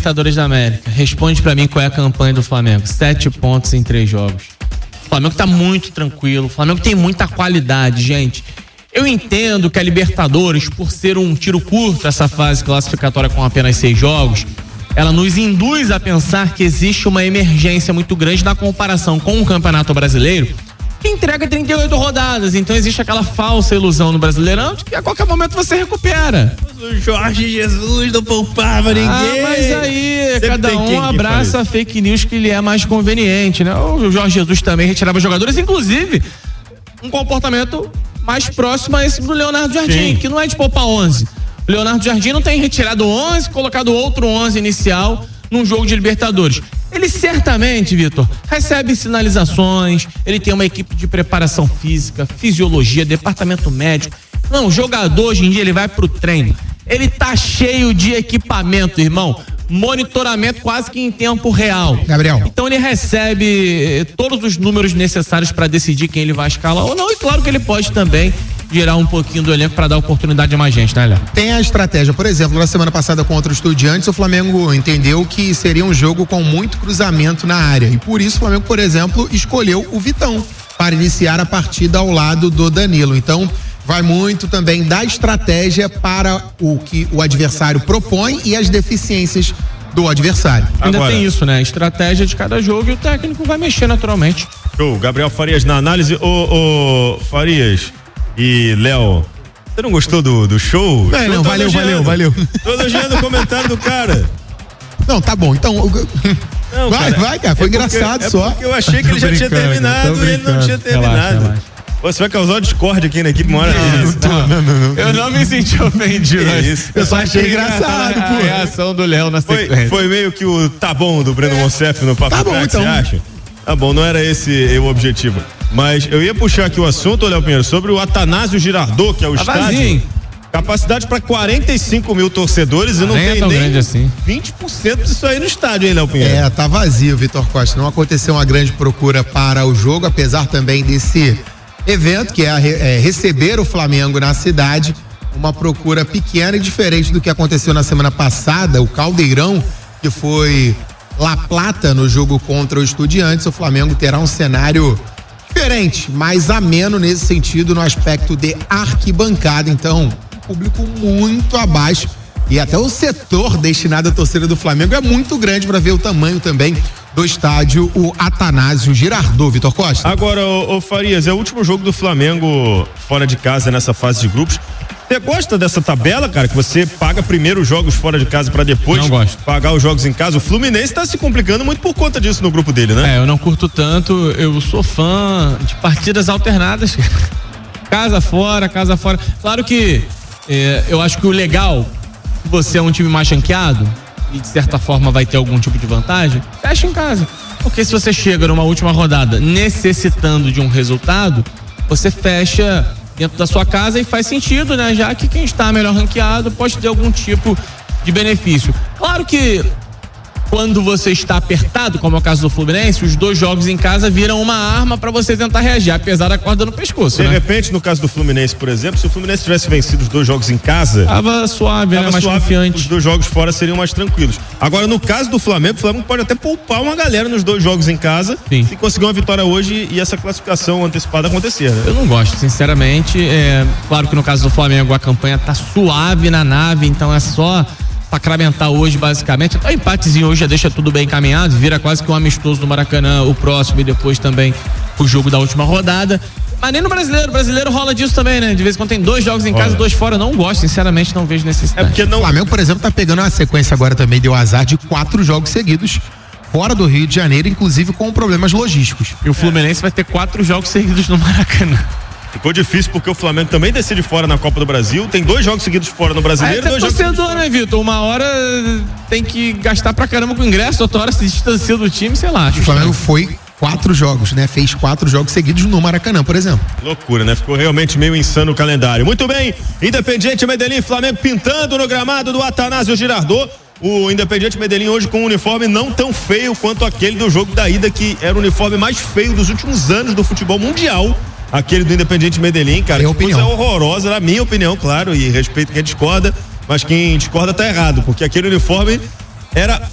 Libertadores da América. Responde pra mim qual é a campanha do Flamengo. 7 pontos em 3 jogos. O Flamengo tá muito tranquilo. O Flamengo tem muita qualidade, gente. Eu entendo que a Libertadores, por ser um tiro curto, essa fase classificatória com apenas 6 jogos, ela nos induz a pensar que existe uma emergência muito grande na comparação com o Campeonato Brasileiro, que entrega 38 rodadas. Então existe aquela falsa ilusão no Brasileirão de que a qualquer momento você recupera. O Jorge Jesus não poupava ninguém. Mas aí Sempre cada um abraça a fake news que lhe é mais conveniente, né? O Jorge Jesus também retirava jogadores, inclusive um comportamento mais próximo a esse do Leonardo Jardim, que não é de poupar 11. O Leonardo Jardim não tem retirado 11, colocado outro 11 inicial num jogo de Libertadores. Ele certamente, Vitor, recebe sinalizações, ele tem uma equipe de preparação física, fisiologia, departamento médico. Não, o jogador hoje em dia ele vai pro treino. Ele tá cheio de equipamento, irmão. Monitoramento quase que em tempo real. Gabriel. Então ele recebe todos os números necessários para decidir quem ele vai escalar ou não. E claro que ele pode também girar um pouquinho do elenco para dar oportunidade a mais gente, né, Léo? Tem a estratégia. Por exemplo, na semana passada contra o Estudiantes, o Flamengo entendeu que seria um jogo com muito cruzamento na área. E por isso o Flamengo, por exemplo, escolheu o Vitão para iniciar a partida ao lado do Danilo. Então, vai muito também da estratégia para o que o adversário propõe e as deficiências do adversário. Ainda tem isso, né? Estratégia de cada jogo e o técnico vai mexer naturalmente. Show. Gabriel Farias na análise. Ô Farias e Léo, você não gostou do show? Não, valeu. Tô elogiando o comentário do cara. Não, tá bom, então. Não, vai, cara, foi engraçado só. Porque eu achei que ele já tinha terminado e ele não tinha terminado. Relaxa. Você vai causar uma discórdia aqui na equipe, uma hora não. Eu não me senti ofendido. Eu só achei engraçado, pô. A reação do Léo na sequência. Foi meio que o tá bom do Breno Monsef no Papo Tá bom, então. Você acha? Tá bom, não era esse o objetivo. Mas eu ia puxar aqui o assunto, Léo Pinheiro, sobre o Atanásio Girardot, que é o estádio. Vazio. Capacidade para 45 mil torcedores e não tem tão nem grande assim. 20% disso aí no estádio, hein, Léo Pinheiro? Tá vazio, Vitor Costa. Não aconteceu uma grande procura para o jogo, apesar também desse evento, que é receber o Flamengo na cidade, uma procura pequena e diferente do que aconteceu na semana passada, o Caldeirão, que foi La Plata no jogo contra o Estudiantes. O Flamengo terá um cenário diferente, mais ameno nesse sentido, no aspecto de arquibancada. Então, público muito abaixo e até o setor destinado à torcida do Flamengo é muito grande para ver o tamanho também do estádio, o Atanásio Girardot, Vitor Costa. Agora, ô Farias, é o último jogo do Flamengo fora de casa nessa fase de grupos. Você gosta dessa tabela, cara, que você paga primeiro os jogos fora de casa para depois pagar os jogos em casa? O Fluminense tá se complicando muito por conta disso no grupo dele, né? Eu não curto tanto, eu sou fã de partidas alternadas. Casa fora. Claro que eu acho que o legal, se você é um time mais ranqueado e de certa forma vai ter algum tipo de vantagem, fecha em casa. Porque se você chega numa última rodada necessitando de um resultado, você fecha dentro da sua casa e faz sentido, né? Já que quem está melhor ranqueado pode ter algum tipo de benefício. Claro que quando você está apertado, como é o caso do Fluminense, os 2 jogos em casa viram uma arma para você tentar reagir, apesar da corda no pescoço, De repente, no caso do Fluminense, por exemplo, se o Fluminense tivesse vencido os 2 jogos em casa, tava suave, né? Mais confiante. Os 2 jogos fora seriam mais tranquilos. Agora, no caso do Flamengo, o Flamengo pode até poupar uma galera nos 2 jogos em casa, se conseguir uma vitória hoje e essa classificação antecipada acontecer, né? Eu não gosto, sinceramente. Claro que no caso do Flamengo a campanha tá suave na nave, então é só sacramentar hoje, basicamente. Até o empatezinho hoje já deixa tudo bem encaminhado, vira quase que um amistoso no Maracanã, o próximo, e depois também o jogo da última rodada. Mas nem no brasileiro rola disso também, né? De vez em quando tem 2 jogos em casa, 2 fora. Não gosto, sinceramente, não vejo necessidade. Porque o Flamengo, por exemplo, tá pegando uma sequência agora também, deu azar de 4 jogos seguidos fora do Rio de Janeiro, inclusive com problemas logísticos. E o Fluminense vai ter 4 jogos seguidos no Maracanã. Ficou difícil porque o Flamengo também decide fora na Copa do Brasil, tem 2 jogos seguidos fora no Brasileiro. Aí é torcedor, né, Vitor? Uma hora tem que gastar pra caramba com ingresso, outra hora se distancia do time, sei lá. O Flamengo foi 4 jogos, né? Fez 4 jogos seguidos no Maracanã, por exemplo. Loucura, né? Ficou realmente meio insano o calendário. Muito bem, Independiente Medellín, Flamengo pintando no gramado do Atanásio Girardot. O Independiente Medellín hoje com um uniforme não tão feio quanto aquele do jogo da ida, que era o uniforme mais feio dos últimos anos do futebol mundial. Aquele do Independiente Medellín, cara, que coisa horrorosa, na minha opinião, claro, e respeito quem discorda, mas quem discorda tá errado, porque aquele uniforme era